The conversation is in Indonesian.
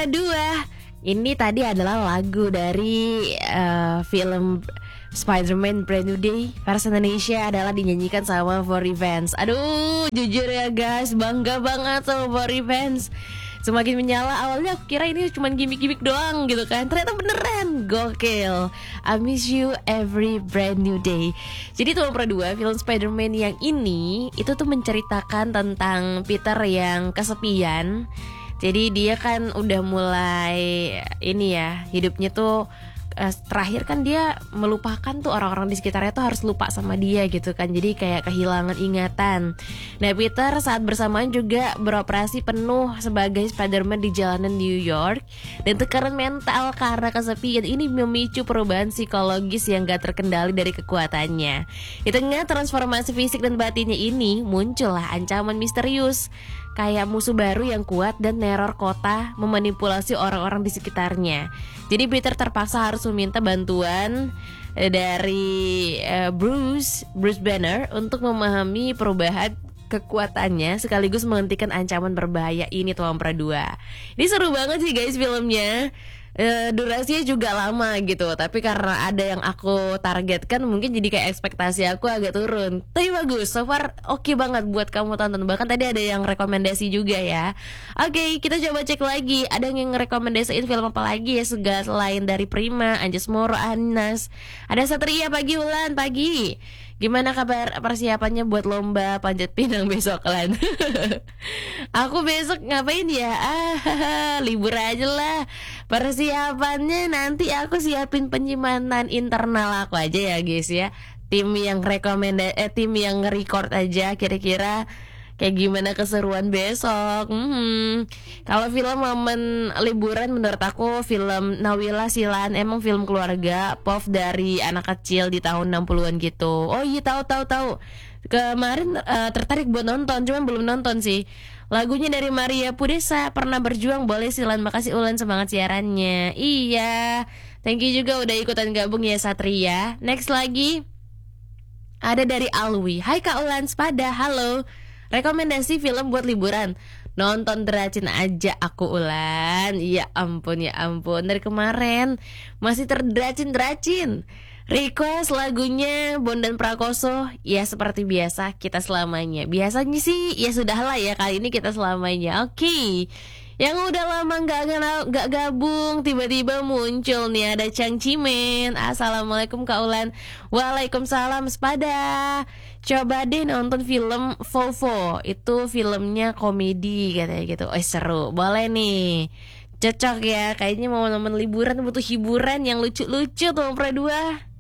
Pra 2. Ini tadi adalah lagu dari film Spider-Man Brand New Day. Versi Indonesia adalah dinyanyikan sama Furry Fans. Aduh, jujur ya guys, bangga banget sama Furry Fans. Semakin menyala, awalnya aku kira ini cuma gimmick-gimmick doang gitu kan. Ternyata beneran, gokil. I miss you every brand new day. Jadi Tuan Pra 2, film Spider-Man yang ini itu tuh menceritakan tentang Peter yang kesepian. Jadi dia kan udah mulai ini ya, hidupnya tuh terakhir kan dia melupakan tuh orang-orang di sekitarnya tuh harus lupa sama dia gitu kan. Jadi kayak kehilangan ingatan. Nah, Peter saat bersamaan juga beroperasi penuh sebagai Spider-Man di jalanan New York. Dan tekanan mental karena kesepian ini memicu perubahan psikologis yang gak terkendali dari kekuatannya. Di tengah transformasi fisik dan batinnya ini muncullah ancaman misterius, kayak musuh baru yang kuat dan neror kota memanipulasi orang-orang di sekitarnya. Jadi Peter terpaksa harus meminta bantuan dari Bruce Banner untuk memahami perubahan kekuatannya sekaligus menghentikan ancaman berbahaya ini Tuan Pra 2. Ini seru banget sih guys filmnya. Durasinya juga lama gitu, tapi karena ada yang aku targetkan mungkin jadi kayak ekspektasi aku agak turun. Tapi bagus, so far oke banget buat kamu tonton. Bahkan tadi ada yang rekomendasi juga ya. Oke, kita coba cek lagi. Ada yang ngerekomendasiin film apa lagi ya selain dari Prima, Anjas Moro, Anas. Ada Satria pagi, Ulan pagi. Gimana kabar persiapannya buat lomba panjat pinang besok Lan? Aku besok ngapain ya? Libur aja lah. Persiapannya nanti aku siapin penyimpanan internal aku aja ya guys ya. Tim yang tim yang nge-record aja kira-kira kayak gimana keseruan besok. Kalau film momen liburan menurut aku film Nawila Silan, emang film keluarga pop dari anak kecil di tahun 60-an gitu. Oh iya, tahu. Kemarin tertarik buat nonton, cuman belum nonton sih. Lagunya dari Maria Pudesa, Pernah Berjuang. Boleh Silan, makasih Ulan, semangat siarannya. Iya, thank you juga udah ikutan gabung ya Satria. Next lagi ada dari Alwi. Hai Kak Ulan, Spada, halo. Rekomendasi film buat liburan. Nonton Deracin aja aku Ulan. Ya ampun. Dari kemarin masih terderacin. Request lagunya Bondan Prakoso. Ya seperti biasa, kita selamanya. Biasanya sih ya sudahlah ya, kali ini kita selamanya. Oke. Yang udah lama gak gabung tiba-tiba muncul nih, ada Chang Cimen. Assalamualaikum Kak Ulan. Waalaikumsalam Spada. Coba deh nonton film Vovo. Itu filmnya komedi katanya gitu. Seru. Boleh nih. Cocok ya. Kayaknya mau momen liburan butuh hiburan yang lucu-lucu tuh Pra 2.